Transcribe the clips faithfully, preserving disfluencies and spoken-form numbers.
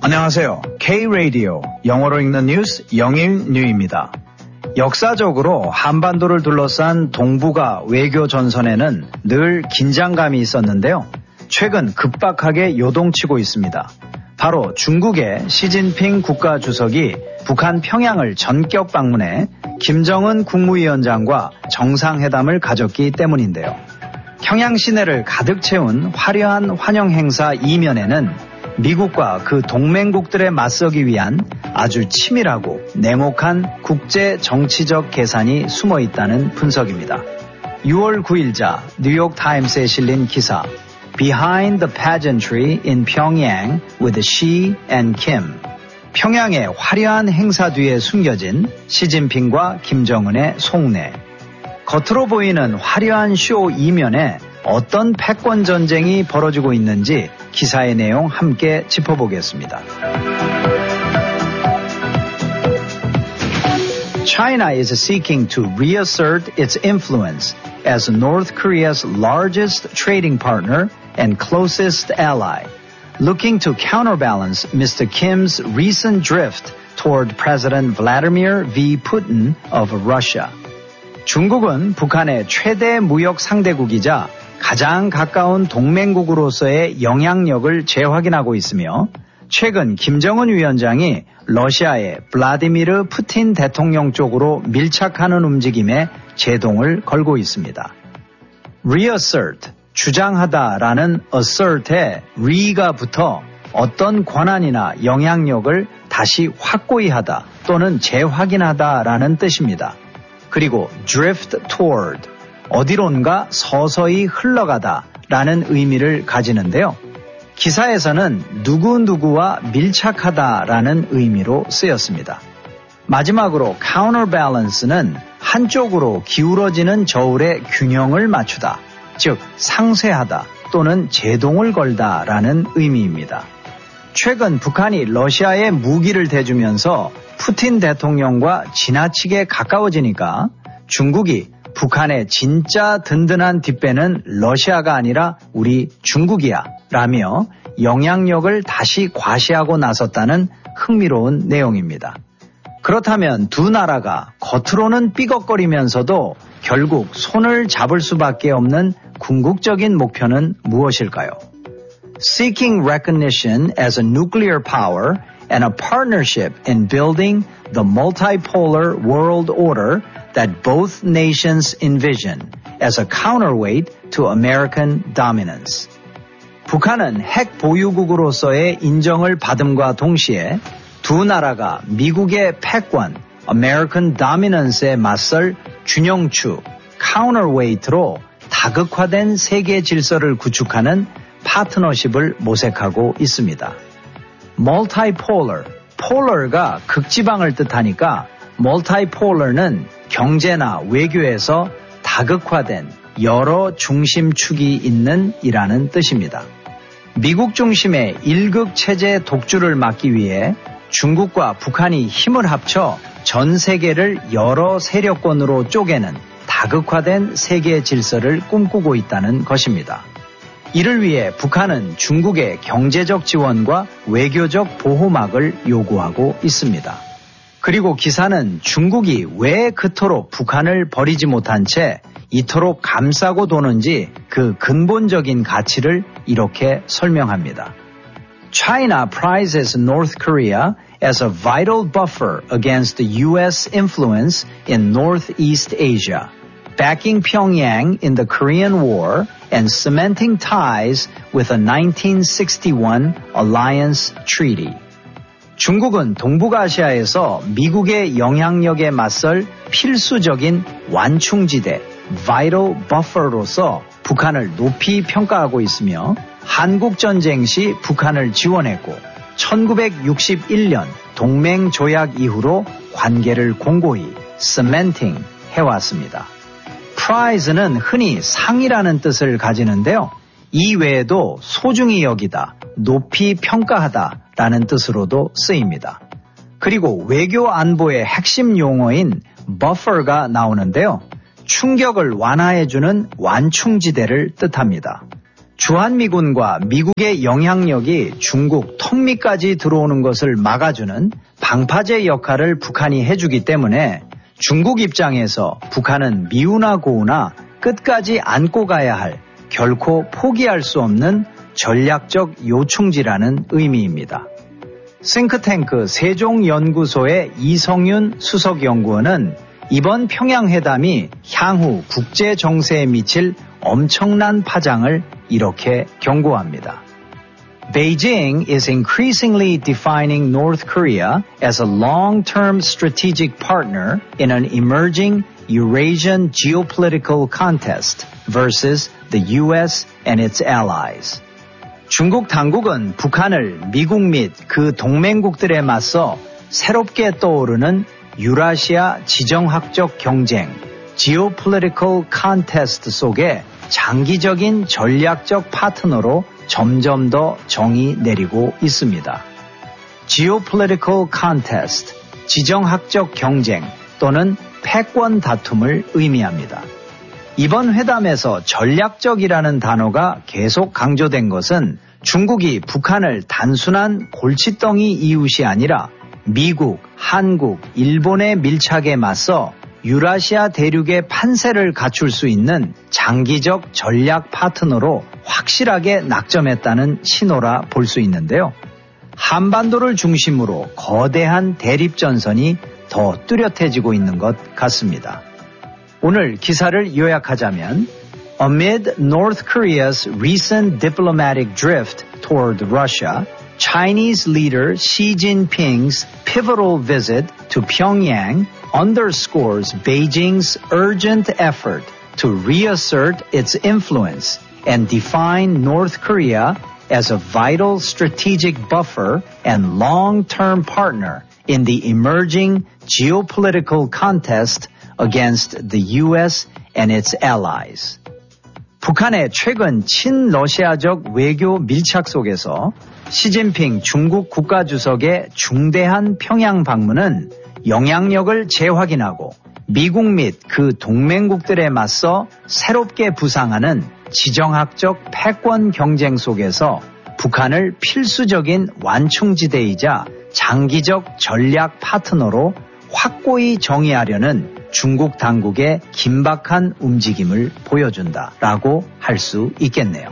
안녕하세요. K-Radio 영어로 읽는 뉴스 영일뉴입니다. 역사적으로 한반도를 둘러싼 동북아 외교 전선에는 늘 긴장감이 있었는데요. 최근 급박하게 요동치고 있습니다. 바로 중국의 시진핑 국가주석이 북한 평양을 전격 방문해 김정은 국무위원장과 정상회담을 가졌기 때문인데요. 평양 시내를 가득 채운 화려한 환영 행사 이면에는 미국과 그 동맹국들에 맞서기 위한 아주 치밀하고 냉혹한 국제 정치적 계산이 숨어 있다는 분석입니다. 유월 구일자 뉴욕 타임스에 실린 기사 Behind the Pageantry in Pyongyang with Xi and Kim. 평양의 화려한 행사 뒤에 숨겨진 시진핑과 김정은의 속내. 겉으로 보이는 화려한 쇼 이면에 어떤 패권 전쟁이 벌어지고 있는지 기사의 내용 함께 짚어보겠습니다. China is seeking to reassert its influence as North Korea's largest trading partner and closest ally, looking to counterbalance Mister Kim's recent drift toward President Vladimir V. Putin of Russia. 중국은 북한의 최대 무역 상대국이자 가장 가까운 동맹국으로서의 영향력을 재확인하고 있으며 최근 김정은 위원장이 러시아의 블라디미르 푸틴 대통령 쪽으로 밀착하는 움직임에 제동을 걸고 있습니다. reassert, 주장하다라는 assert에 re가 붙어 어떤 권한이나 영향력을 다시 확고히 하다 또는 재확인하다라는 뜻입니다. 그리고 drift toward, 어디론가 서서히 흘러가다 라는 의미를 가지는데요. 기사에서는 누구누구와 밀착하다 라는 의미로 쓰였습니다. 마지막으로 counterbalance는 한쪽으로 기울어지는 저울의 균형을 맞추다, 즉 상쇄하다 또는 제동을 걸다 라는 의미입니다. 최근 북한이 러시아에 무기를 대주면서 푸틴 대통령과 지나치게 가까워지니까 중국이 북한의 진짜 든든한 뒷배는 러시아가 아니라 우리 중국이야 라며 영향력을 다시 과시하고 나섰다는 흥미로운 내용입니다. 그렇다면 두 나라가 겉으로는 삐걱거리면서도 결국 손을 잡을 수밖에 없는 궁극적인 목표는 무엇일까요? Seeking recognition as a nuclear power and a partnership in building the multipolar world order that both nations envision as a counterweight to American dominance. 북한은 핵 보유국으로서의 인정을 받음과 동시에 두 나라가 미국의 패권, American dominance에 맞설 균형축, counterweight로 다극화된 세계 질서를 구축하는 파트너십을 모색하고 있습니다. multipolar, polar가 극지방을 뜻하니까 multipolar는 경제나 외교에서 다극화된 여러 중심축이 있는 이라는 뜻입니다. 미국 중심의 일극 체제 독주를 막기 위해 중국과 북한이 힘을 합쳐 전 세계를 여러 세력권으로 쪼개는 다극화된 세계 질서를 꿈꾸고 있다는 것입니다. 이를 위해 북한은 중국의 경제적 지원과 외교적 보호막을 요구하고 있습니다. 그리고 기사는 중국이 왜 그토록 북한을 버리지 못한 채 이토록 감싸고 도는지 그 근본적인 가치를 이렇게 설명합니다. China prizes North Korea as a vital buffer against the U S influence in Northeast Asia, backing Pyongyang in the Korean War and cementing ties with a nineteen sixty-one alliance treaty. 중국은 동북아시아에서 미국의 영향력에 맞설 필수적인 완충지대, vital buffer로서 북한을 높이 평가하고 있으며 한국전쟁 시 북한을 지원했고 천구백육십일 년 동맹조약 이후로 관계를 공고히 cementing 해왔습니다. prize는 흔히 상이라는 뜻을 가지는데요. 이 외에도 소중히 여기다, 높이 평가하다 라는 뜻으로도 쓰입니다. 그리고 외교 안보의 핵심 용어인 buffer가 나오는데요. 충격을 완화해주는 완충지대를 뜻합니다. 주한미군과 미국의 영향력이 중국 턱밑까지 들어오는 것을 막아주는 방파제 역할을 북한이 해주기 때문에 중국 입장에서 북한은 미우나 고우나 끝까지 안고 가야 할 결코 포기할 수 없는 전략적 요충지라는 의미입니다. 싱크탱크 세종연구소의 이성윤 수석연구원은 이번 평양회담이 향후 국제 정세에 미칠 엄청난 파장을 이렇게 경고합니다. Beijing is increasingly defining North Korea as a long-term strategic partner in an emerging Eurasian geopolitical contest versus the U S and its allies. 중국 당국은 북한을 미국 및 그 동맹국들에 맞서 새롭게 떠오르는 유라시아 지정학적 경쟁, geopolitical contest 속에 장기적인 전략적 파트너로 점점 더 정의 내리고 있습니다. geopolitical contest, 지정학적 경쟁 또는 패권 다툼을 의미합니다. 이번 회담에서 전략적이라는 단어가 계속 강조된 것은 중국이 북한을 단순한 골칫덩이 이웃이 아니라 미국, 한국, 일본의 밀착에 맞서 유라시아 대륙의 판세를 갖출 수 있는 장기적 전략 파트너로 확실하게 낙점했다는 신호라 볼 수 있는데요. 한반도를 중심으로 거대한 대립전선이 더 뚜렷해지고 있는 것 같습니다. 오늘 기사를 요약하자면 Amid North Korea's recent diplomatic drift toward Russia, Chinese leader Xi Jinping's pivotal visit to Pyongyang underscores Beijing's urgent effort to reassert its influence and define North Korea as a vital strategic buffer and long-term partner in the emerging geopolitical contest against the U S and its allies. 북한의 최근 친러시아적 외교 밀착 속에서 시진핑 중국 국가주석의 중대한 평양 방문은 영향력을 재확인하고 미국 및 그 동맹국들에 맞서 새롭게 부상하는 지정학적 패권 경쟁 속에서 북한을 필수적인 완충지대이자 장기적 전략 파트너로 확고히 정의하려는 중국 당국의 긴박한 움직임을 보여준다라고 할 수 있겠네요.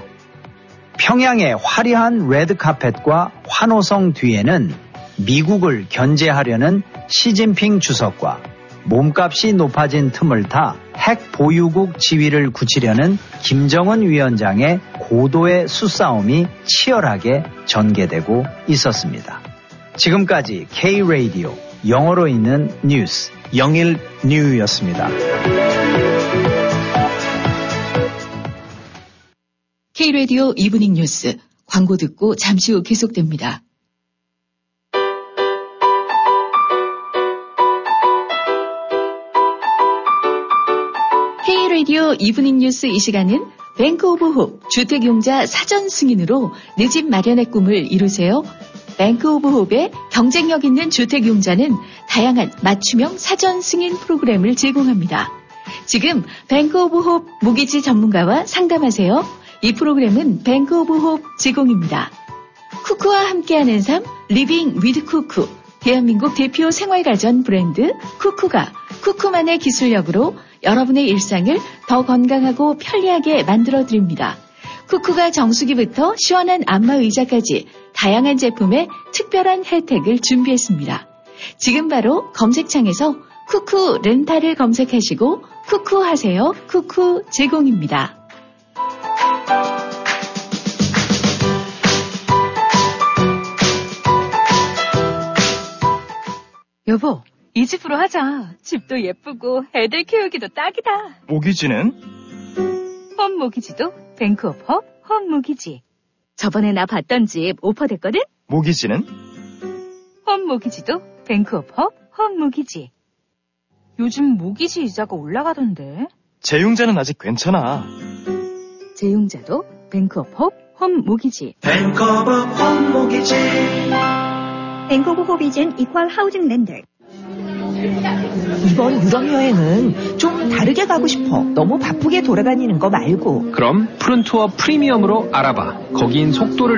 평양의 화려한 레드카펫과 환호성 뒤에는 미국을 견제하려는 시진핑 주석과 몸값이 높아진 틈을 타 핵 보유국 지위를 굳히려는 김정은 위원장의 고도의 수싸움이 치열하게 전개되고 있었습니다. 지금까지 K-라디오 영어로 읽는 뉴스 영일 뉴였습니다. K-라디오 이브닝 뉴스 광고 듣고 잠시 후 계속됩니다. K-라디오 이브닝 뉴스 이 시간은 뱅크 오브 홉 주택용자 사전 승인으로 내 집 마련의 꿈을 이루세요. 뱅크 오브 홉의 경쟁력 있는 주택용자는 다양한 맞춤형 사전 승인 프로그램을 제공합니다. 지금 뱅크 오브 홉 모기지 전문가와 상담하세요. 이 프로그램은 뱅크 오브 홉 제공입니다. 쿠쿠와 함께하는 삶 리빙 위드 쿠쿠, 대한민국 대표 생활가전 브랜드 쿠쿠가 쿠쿠만의 기술력으로 여러분의 일상을 더 건강하고 편리하게 만들어드립니다. 쿠쿠가 정수기부터 시원한 안마의자까지 다양한 제품에 특별한 혜택을 준비했습니다. 지금 바로 검색창에서 쿠쿠 렌탈을 검색하시고 쿠쿠 하세요. 쿠쿠 제공입니다. 여보, 이 집으로 하자. 집도 예쁘고 애들 키우기도 딱이다. 모기지는? 홈 모기지도 뱅크 오브 홉 홈 모기지. 저번에 나 봤던 집 오퍼 됐거든? 모기지는? 홈 모기지도 뱅크 오브 홉 홈 모기지. 요즘 모기지 이자가 올라가던데. 재융자는 아직 괜찮아. 재융자도 뱅크 오브 홉 홈 모기지. 뱅크 오브 홈 모기지. 뱅크 오브 홉 is an equal housing lender. 이번 유럽 여행은 좀 다르게 가고 싶어. 너무 바쁘게 돌아다니는 거 말고. 그럼 푸른투어 프리미엄으로 알아봐. 거긴 속도를